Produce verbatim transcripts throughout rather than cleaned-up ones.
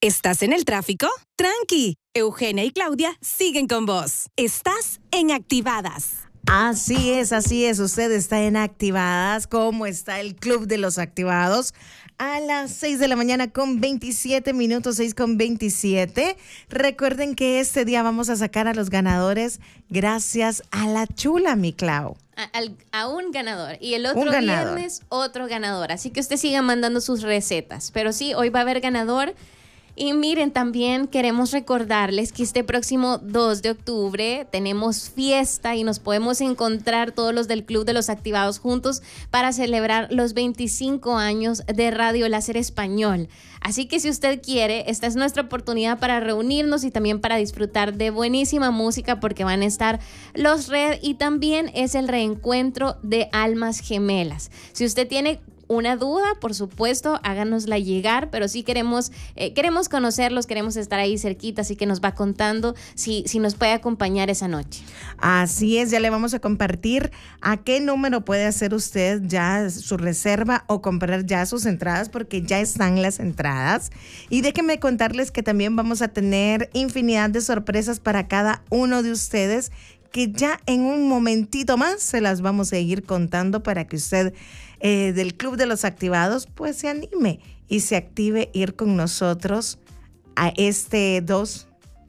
¿Estás en el tráfico? Tranqui, Eugenia y Claudia siguen con vos. Estás en Activadas. Así es, así es. Usted está en Activadas. ¿Cómo está el Club de los Activados? A las seis de la mañana con veintisiete minutos, seis con veintisiete. Recuerden que este día vamos a sacar a los ganadores gracias a la chula, mi Clau. A, al, a un ganador. Y el otro ganador. viernes, otro ganador. Así que usted siga mandando sus recetas. Pero sí, hoy va a haber ganador. Y miren, también queremos recordarles que este próximo dos de octubre tenemos fiesta y nos podemos encontrar todos los del Club de los Activados juntos para celebrar los veinticinco años de Radio Láser Español. Así que si usted quiere, esta es nuestra oportunidad para reunirnos y también para disfrutar de buenísima música, porque van a estar los Red y también es el reencuentro de Almas Gemelas. Si usted tiene una duda, por supuesto, háganosla llegar, pero sí queremos eh, queremos conocerlos, queremos estar ahí cerquita, así que nos va contando si, si nos puede acompañar esa noche. Así es, ya le vamos a compartir a qué número puede hacer usted ya su reserva o comprar ya sus entradas, porque ya están las entradas. Y déjenme contarles que también vamos a tener infinidad de sorpresas para cada uno de ustedes, que ya en un momentito más se las vamos a ir contando para que usted eh, del Club de los Activados pues se anime y se active ir con nosotros a este dos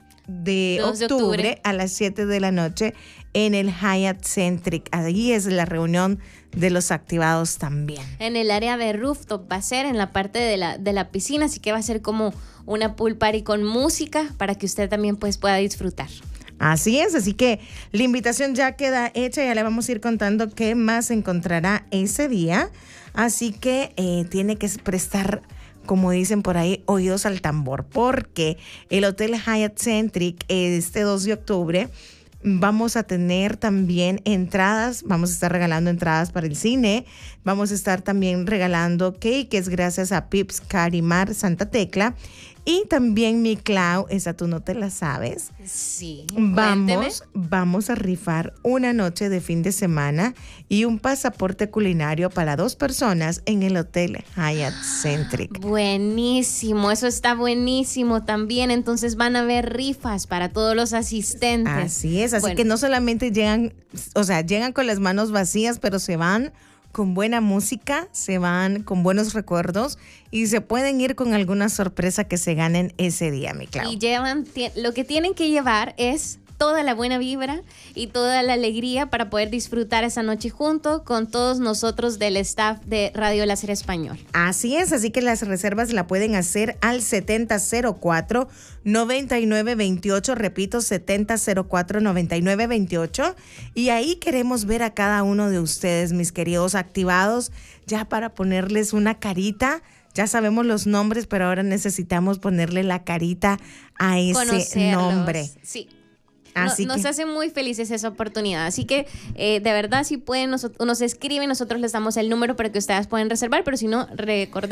de octubre a las siete de la noche en el Hyatt Centric. Ahí es la reunión de los activados también. En el área de rooftop va a ser, en la parte de la, de la piscina, así que va a ser como una pool party con música para que usted también pues pueda disfrutar. Así es, así que la invitación ya queda hecha, ya le vamos a ir contando qué más encontrará ese día, así que eh, tiene que prestar, como dicen por ahí, oídos al tambor, porque el Hotel Hyatt Centric este dos de octubre vamos a tener también entradas, vamos a estar regalando entradas para el cine, vamos a estar también regalando cakes gracias a Pips Carimar Santa Tecla. Y también, mi Clau, esa tú no te la sabes. Sí. Vamos, vamos a rifar una noche de fin de semana y un pasaporte culinario para dos personas en el Hotel Hyatt Centric. Buenísimo, eso está buenísimo también. Entonces van a haber rifas para todos los asistentes. Así es, así bueno. que no solamente llegan, o sea, llegan con las manos vacías, pero se van con buena música, se van con buenos recuerdos y se pueden ir con alguna sorpresa que se ganen ese día, mi Clau. Y llevan, lo que tienen que llevar es toda la buena vibra y toda la alegría para poder disfrutar esa noche junto con todos nosotros del staff de Radio Láser Español. Así es, así que las reservas la pueden hacer al setenta cero cuatro, noventa y nueve veintiocho, repito, setenta cero cuatro, noventa y nueve veintiocho, y ahí queremos ver a cada uno de ustedes, mis queridos activados, ya para ponerles una carita. Ya sabemos los nombres, pero ahora necesitamos ponerle la carita a ese Conocerlos. Nombre. Sí. Así no, que, nos hace muy felices esa oportunidad. Así que, eh, de verdad, si pueden, nos, nos escriben, nosotros les damos el número para que ustedes puedan reservar, pero si no, recordemos